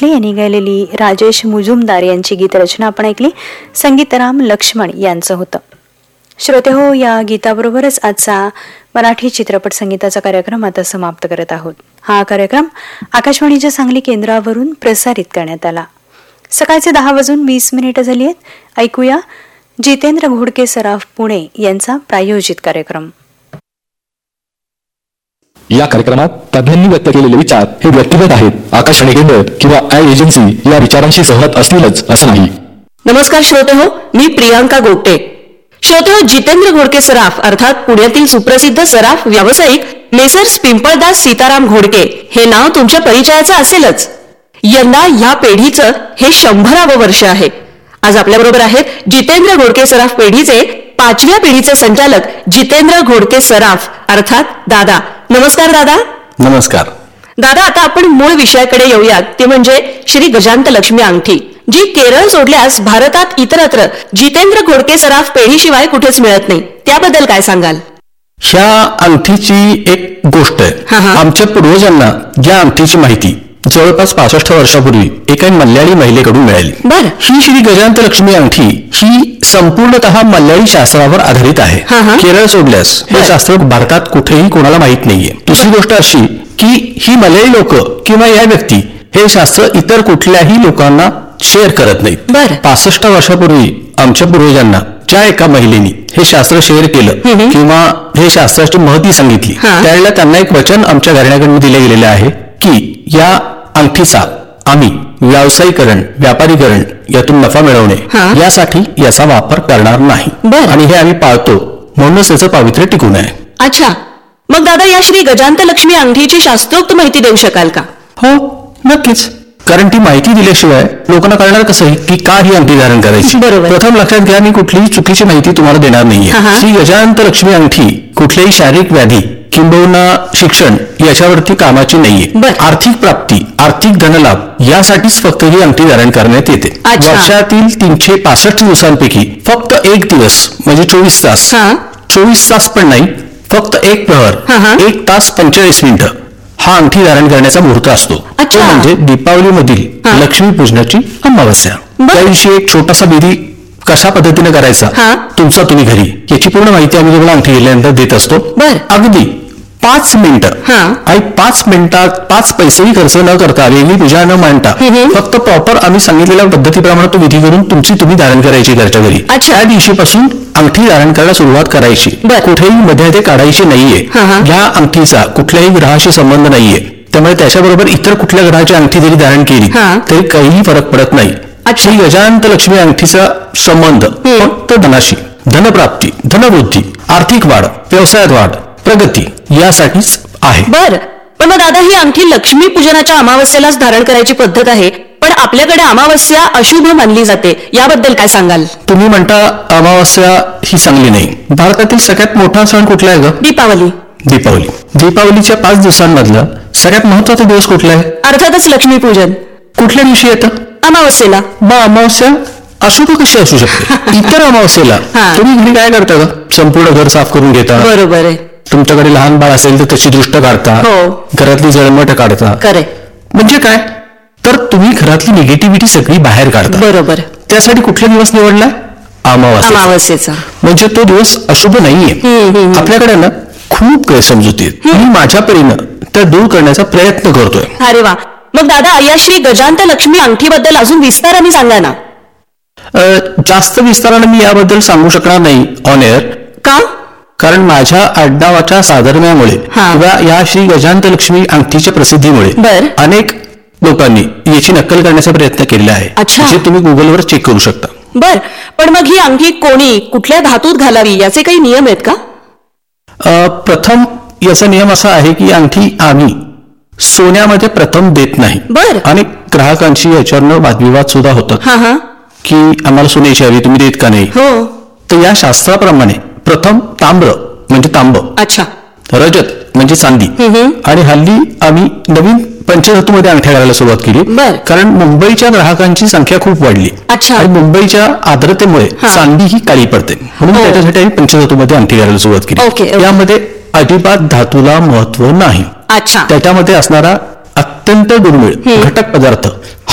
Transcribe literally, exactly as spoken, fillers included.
भोसले यांनी गायलेली राजेश मुजुमदार यांची गीतरचना आपण ऐकली. संगीतराम लक्ष्मण यांचं होतं. श्रोते हो, या गीताबरोबरच आजचा मराठी चित्रपट संगीताचा कार्यक्रम आता समाप्त करत आहोत. हा कार्यक्रम आकाशवाणीच्या सांगली केंद्रावरून प्रसारित करण्यात आला. सकाळचे दहा वाजून वीस मिनिटं झाली आहेत. ऐकूया जितेंद्र घोडके सराफ पुणे यांचा प्रायोजित कार्यक्रम. या कार्यक्रमात तज्ञांनी व्यक्त केलेले विचार हे व्यक्तिगत आहेत. आकाशवाणी केंद्र किंवा ॲड एजन्सी या विचारांशी सहमत असतीलच असं नाही. नमस्कार श्रोते हो, मी प्रियांका गोगटे. श्रोते हो, जितेंद्र घोडके सराफ अर्थात पुण्यातील सुप्रसिद्ध सराफ व्यावसायिक मेसर्स पिंपळदास सीताराम घोडके हे नाव तुमच्या परिचयाचं असेलच. यंदा या पेढीचं हे शंभरावं वर्ष आहे. आज आपल्याबरोबर आहेत जितेंद्र घोडके सराफ पेढीचे पाचव्या पिढीचे संचालक जितेंद्र घोडके सराफ अर्थात दादा. नमस्कार दादा. नमस्कार दादा. आता आपण मूळ विषयाकडे येऊयात, ते म्हणजे श्री गजांत लक्ष्मी अंगठी, जी केरळ सोडल्यास भारतात इतरत्र जितेंद्र घोडके सराफ पेढीशिवाय कुठेच मिळत नाही. त्याबद्दल काय सांगाल? ह्या अंगठीची एक गोष्ट आहे. आमच्या पूर्वजांना या अंगठीची माहिती जवळपास पासष्ट वर्षापूर्वी एका मल्याळी महिलेकडून मिळाली. बर. ही श्री गजांत लक्ष्मी अंगठी ही संपूर्णतः मल्याळी शास्त्रावर आधारित आहे. केरळ सोडल्यास हे शास्त्र भारतात कुठेही कोणाला माहित नाहीये. दुसरी गोष्ट अशी की ही मल्याळी लोक किंवा या व्यक्ती हे शास्त्र इतर कुठल्याही लोकांना शेअर करत नाहीत. पासष्ट वर्षापूर्वी आमच्या पूर्वजांना ज्या एका महिलेने हे शास्त्र शेअर केलं किंवा हे शास्त्राची महती सांगितली, त्यावेळेला त्यांना एक वचन आमच्या घराण्याकडून दिले गेलेलं आहे की या अंगठीचा आम्ही व्यावसायीकरण व्यापारीकरण यातून नफा मिळवणे यासाठी याचा वापर करणार नाही. आणि हे आम्ही पाळतो, म्हणूनच याचं पावित्र्य टिकून आहे. अच्छा, मग दादा या श्री गजांत लक्ष्मी अंगठीची शास्त्रोक्त माहिती देऊ शकाल का? हो नक्कीच. कारण ती माहिती दिल्याशिवाय लोकांना कळणार कसं की का ही अंगठी धारण करायची. प्रथम लक्षात घ्या, मी कुठलीही चुकीची माहिती तुम्हाला देणार नाहीये. श्री गजांत लक्ष्मी अंगठी कुठल्याही शारीरिक व्याधी किंबहुना शिक्षण याच्यावरती कामाची नाहीये. आर्थिक प्राप्ती आर्थिक धनलाभ यासाठीच फक्त ही अंगठी धारण करण्यात येते. वर्षातील तीनशे पासष्ट दिवसांपैकी फक्त एक दिवस म्हणजे चोवीस तास चोवीस तास पण नाही, फक्त एक प्रहर एक तास पंचेचाळीस मिनिटं हा अंगठी धारण करण्याचा मुहूर्त असतो. तो म्हणजे दीपावली मधील लक्ष्मी पूजनाची अमावस्या. त्या दिवशी एक छोटासा विधी कशा पद्धतीने करायचा तुमचा तुम्ही घरी याची पूर्ण माहिती आम्ही तुम्हाला अंगठी गेल्यानंतर देत असतो. अगदी पाच मिनिटं आणि पाच मिनिटात पाच पैसेही खर्च न करता वेगळी पूजा न मांडता फक्त प्रॉपर आम्ही सांगितलेल्या पद्धतीप्रमाणे तो विधी करून तुमची तुम्ही धारण करायची घरच्या घरी. त्या दिवशीपासून अंगठी धारण करायला सुरुवात करायची. कुठेही मध्ये काढायची नाहीये. या अंगठीचा कुठल्याही ग्रहाशी संबंध नाहीये, त्यामुळे त्याच्याबरोबर इतर कुठल्या ग्रहाची अंगठी जरी धारण केली तरी काहीही फरक पडत नाही. श्री गजांत लक्ष्मी अंगठीचा संबंध फक्त धनाशी, धनप्राप्ती, धनवृद्धी, आर्थिक वाढ, व्यवसायात वाढ, प्रगती यासाठीच आहे. बर. पण मग दादा ही अंगठी लक्ष्मी पूजनाच्या अमावस्येलाच धारण करायची पद्धत आहे, पण आपल्याकडे अमावस्या अशुभ मानली जाते, याबद्दल काय सांगाल? तुम्ही म्हणता अमावस्या ही चांगली नाही. भारतातील सगळ्यात मोठा सण कुठला आहे ग? दीपावली. दीपावली दीपावलीच्या पाच दिवसांमधला सगळ्यात महत्वाचा दिवस कुठला आहे? अर्थातच लक्ष्मीपूजन. कुठल्या दिवशी येतं? अमावस्येला. बा अमावस्या अशुभ कशी असू शकते? इतर अमावस्येला तुम्ही घरी काय करता ग? संपूर्ण घर साफ करून घेता. बरोबर आहे. तुमच्याकडे लहान बाळ असेल तर त्याची दृष्ट काढता, घरातली जळमट काढता. म्हणजे काय तर तुम्ही घरातली निगेटिव्हिटी सगळी बाहेर काढता. बरोबर. त्यासाठी कुठला दिवस निवडला? अमावस्येचा. म्हणजे तो दिवस अशुभ नाहीये. आपल्याकडे ना खूप गैरसमजुती आहेत. मी माझ्या परीनं त्या दूर करण्याचा प्रयत्न करतोय. अरे वा. मग दादा या श्री गजांत लक्ष्मी अंगठीबद्दल अजून विस्ताराने सांगा ना. जास्त विस्ताराने मी याबद्दल सांगू शकणार नाही ऑन एअर. का? कारण माझ्या आडनावाच्या साधर्म्यामुळे किंवा या श्री गजांत लक्ष्मी अंगठीच्या प्रसिद्धीमुळे अनेक लोकांनी याची नक्कल करण्याचा प्रयत्न केलेला आहे, जे तुम्ही गुगलवर चेक करू शकता. बर. पण मग ही अंगठी कोणी कुठल्या धातूत घालावी याचे काही नियम आहेत का? प्रथम याचा नियम असा आहे की अंगठी आम्ही सोन्यामध्ये प्रथम देत नाही. बर. अनेक ग्राहकांशी याच्यावर वादविवाद सुद्धा होतात की आम्हाला सोन्याची हवी, तुम्ही देत का नाही. तर या शास्त्राप्रमाणे प्रथम ताम्र म्हणजे तांब, अच्छा, रजत म्हणजे चांदी, आणि हल्ली आम्ही नवीन पंचधातूमध्ये अंगठ्या घालायला सुरुवात केली. कारण मुंबईच्या ग्राहकांची संख्या खूप वाढली आणि मुंबईच्या आर्द्रतेमुळे चांदी ही काळी पडते, म्हणून त्याच्यासाठी आम्ही पंचधातूमध्ये अंगठी घालायला सुरुवात केली. यामध्ये अजिबात धातूला महत्व नाही. त्याच्यामध्ये असणारा अत्यंत दुर्मिळ घटक पदार्थ